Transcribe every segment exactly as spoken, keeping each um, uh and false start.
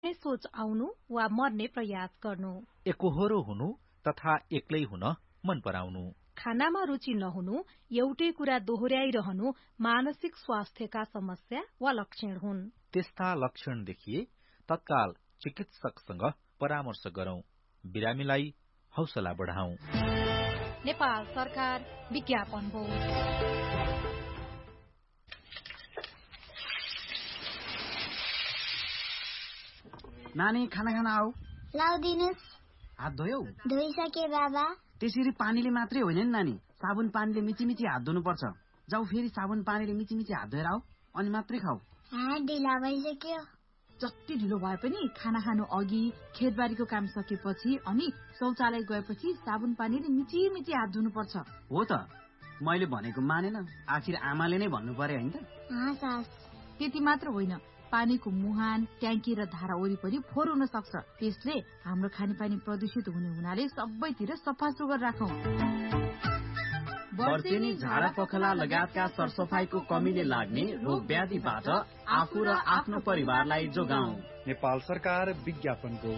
आफ्नै सोच आउनु वा मर्ने प्रयास गर्नु, एकोहोरो हुनु तथा एक्लै हुन मन पराउनु, खानामा रुचि नहुनु, एउटै कुरा दोहोर्याइरहनु मानसिक स्वास्थ्यका समस्या वा लक्षण हुन्। त्यस्ता लक्षण देखिए तत्काल चिकित्सकसँग परामर्श गरौं, बिरामीलाई हौसला बढाउँ। नेपाल सरकार विज्ञापन बोर्ड। नानी खाना खाना आऊ। लाउदिनुस्। हात धोयौ? धोइसके बाबा। त्यसरी पानीले मात्रै होइन नि नानी, साबुन पानीले मिची मिची हात धुनु पर्छ। जाऊ फेरि साबुन पानीले मिची मिची हात धोएर आऊ अनि मात्रै खाऊ। हात ढिला भइसक्यो। जति ढिलो भए पनि खाना खानु अघि, खेतबारीको काम सकेपछि अनि शौचालय गएपछि साबुन पानीले मिची मिची हात धुनु पर्छ। हो त, मैले भनेको मानेन, आखिर आमाले नै भन्नु पर्यो हैन त। त्यति मात्र होइन, पानीको मुहान, ट्याङ्की र धारा वरिपरि फोहोर हुन सक्छ। त्यसले हाम्रो खानेपानी प्रदूषित हुने हुनाले सबैतिर सफा सुग्घर राखौं। वर्षेनी झाडा पखला लगायतका सरसफाईको कमीले लाग्ने रोग व्याधिबाट आफू र आफ्नो परिवारलाई जोगाऊ। नेपाल सरकार विज्ञापनको।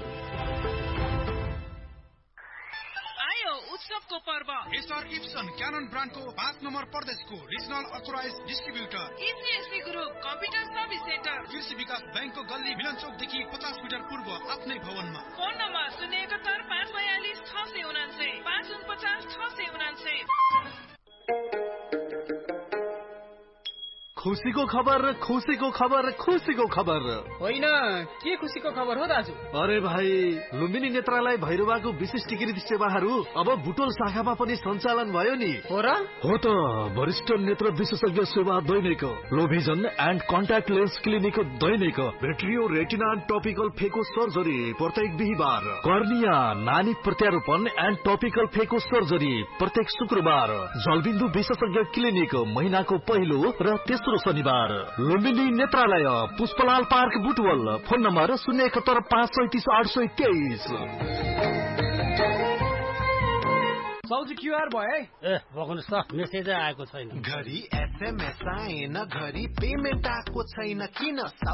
उत्सवको पर्व एसआर इप्सन क्यानन ब्रान्डको पाँच नम्बर प्रदेशको regional authorise distributor इसिएससी group computer service centre कृषि विकास ब्याङ्कको गल्ली मिलन चौकदेखि पचास मिटर पूर्व आफ्नै भवनमा। फोन नम्बर शून्य एकहत्तर पाँच बयालिस छ सय उनान्सय पाँच उनपचास छ सय उनान्सय। खुसीको खबर, खुसीको खबर, खुसीको खबर। होइन, के खुसीको खबर हो दाजु? अरे भाइ, लुम्बिनी नेत्रालय भैरवाको विशिष्टीकृत सेवाहरू अब बुटोल शाखामा पनि सञ्चालन भयो नि। हो र? हो त, वरिष्ठ नेत्र विशेषज्ञ सेवा दैनिक, लोभिजन and contact lens clinic Dainik, भेट्रियो retina topical फेको सर्जरी प्रत्येक बिहिबार, कर्निया नानी प्रत्यारोपण एन्ड टपिकल फेको सर्जरी प्रत्येक शुक्रबार, जलबिन्दु विशेषज्ञ क्लिनिक महिनाको पहिलो र तेस्रो शनिबार, लुम्बिनी नेत्रालय Pushpalal park Butwal. Phone number शून्य एकहत्तर पाँच सैतिस आठ सय तेइस। साउजी क्युआर भयो है? ए बग्नुहोस् त, मेसेजै आएको छैन। घरि एसएमएस आएन, घरि पेमेन्ट आएको छैन, किन?